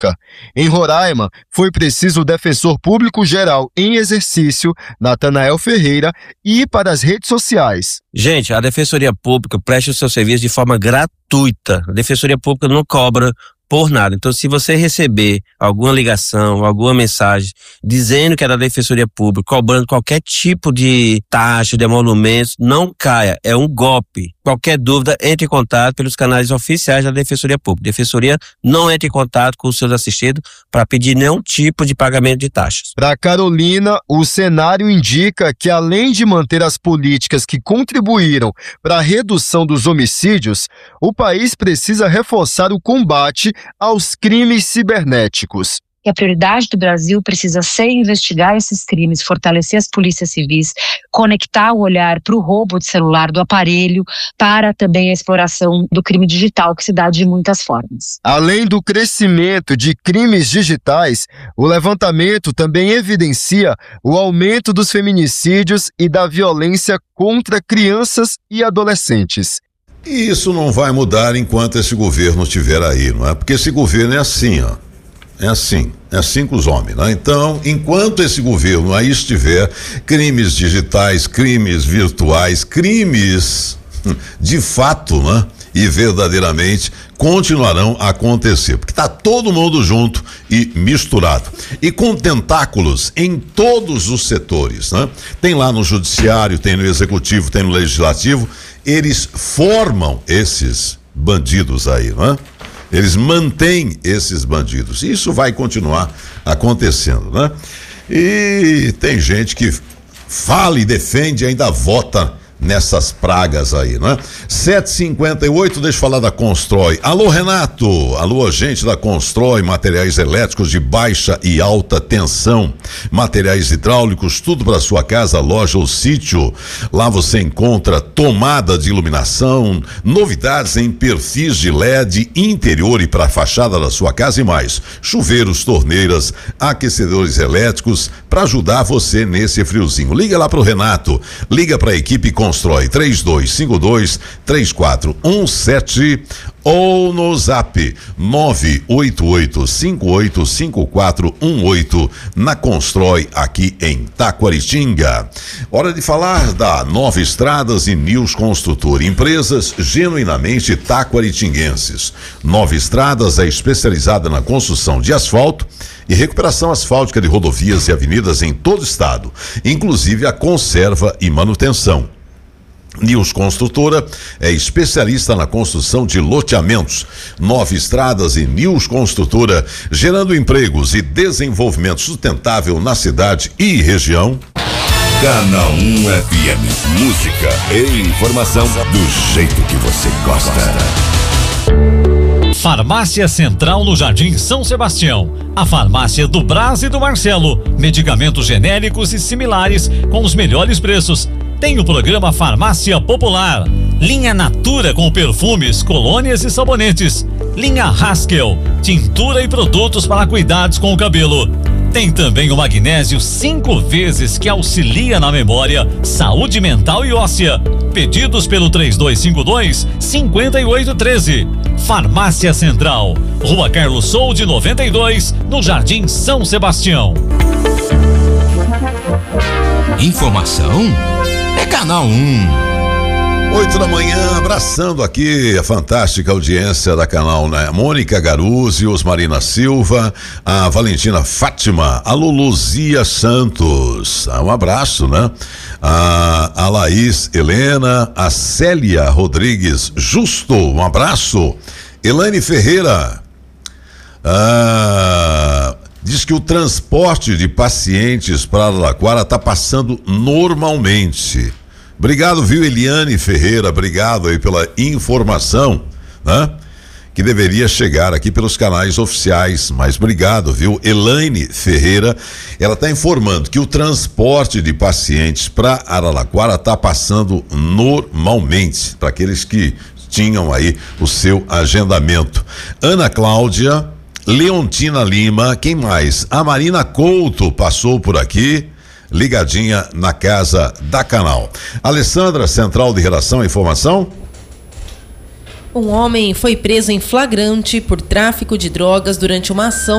pública. Em Roraima, foi preciso o defensor público geral em exercício, Natanael Ferreira, ir para as redes sociais. Gente, a Defensoria Pública presta o seu serviço de forma gratuita. A Defensoria Pública não cobra por nada. Então, se você receber alguma ligação, alguma mensagem dizendo que é da Defensoria Pública, cobrando qualquer tipo de taxa, de emolumentos, não caia. É um golpe. Qualquer dúvida, entre em contato pelos canais oficiais da Defensoria Pública. A Defensoria não entra em contato com os seus assistidos para pedir nenhum tipo de pagamento de taxas. Para Carolina, o cenário indica que, além de manter as políticas que contribuíram para a redução dos homicídios, o país precisa reforçar o combate aos crimes cibernéticos. E a prioridade do Brasil precisa ser investigar esses crimes, fortalecer as polícias civis, conectar o olhar para o roubo de celular do aparelho, para também a exploração do crime digital, que se dá de muitas formas. Além do crescimento de crimes digitais, o levantamento também evidencia o aumento dos feminicídios e da violência contra crianças e adolescentes. E isso não vai mudar enquanto esse governo estiver aí, não é? Porque esse governo é assim, ó. É assim com os homens, né? Então, enquanto esse governo aí estiver, crimes digitais, crimes virtuais, crimes de fato, né? E verdadeiramente continuarão a acontecer, porque tá todo mundo junto e misturado e com tentáculos em todos os setores, né? Tem lá no judiciário, tem no executivo, tem no legislativo, eles formam esses bandidos aí, né? Eles mantêm esses bandidos. Isso vai continuar acontecendo, né? E tem gente que fala e defende e ainda vota nessas pragas aí, né? 7h58, deixa eu falar da Constrói. Alô, Renato. Alô, agente da Constrói, materiais elétricos de baixa e alta tensão, materiais hidráulicos, tudo para sua casa, loja ou sítio. Lá você encontra tomada de iluminação, novidades em perfis de LED, interior e para a fachada da sua casa e mais. Chuveiros, torneiras, aquecedores elétricos para ajudar você nesse friozinho. Liga lá pro Renato. Liga para a equipe Constrói 3252-3417 ou no zap 988585418 na Constrói aqui em Taquaritinga. Hora de falar da Nova Estradas e News Construtor, empresas genuinamente taquaritinguenses. Nova Estradas é especializada na construção de asfalto e recuperação asfáltica de rodovias e avenidas em todo o estado, inclusive a conserva e manutenção. News Construtora é especialista na construção de loteamentos. Nova Estradas e News Construtora, gerando empregos e desenvolvimento sustentável na cidade e região. Canal 1 FM, música e informação do jeito que você gosta. Farmácia Central no Jardim São Sebastião. A farmácia do Brás e do Marcelo. Medicamentos genéricos e similares com os melhores preços. Tem o programa Farmácia Popular. Linha Natura com perfumes, colônias e sabonetes. Linha Haskell, tintura e produtos para cuidados com o cabelo. Tem também o magnésio 5 vezes que auxilia na memória, saúde mental e óssea. Pedidos pelo 3252-5813. Farmácia Central, Rua Carlos Solde 92, no Jardim São Sebastião. Informação é Canal 1. 8 da manhã, abraçando aqui a fantástica audiência da Canal, né? Mônica Garuzzi, Osmarina Silva, a Valentina Fátima, a Luluzia Santos, um abraço, né? A Laís Helena, a Célia Rodrigues Justo, um abraço. Elaine Ferreira, diz que o transporte de pacientes para Araraquara está passando normalmente. Obrigado, viu, Eliane Ferreira, obrigado aí pela informação, né? Que deveria chegar aqui pelos canais oficiais, mas obrigado, viu? Elaine Ferreira, ela está informando que o transporte de pacientes para Araraquara está passando normalmente, para aqueles que tinham aí o seu agendamento. Ana Cláudia, Leontina Lima, quem mais? A Marina Couto passou por aqui, ligadinha na casa da Canal. Alessandra, Central de Redação e Informação. Um homem foi preso em flagrante por tráfico de drogas durante uma ação